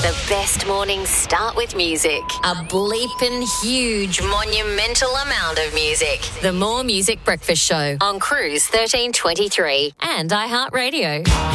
The best mornings start with music. A bleeping huge monumental amount of music. The More Music Breakfast Show on Cruise 1323 and iHeartRadio.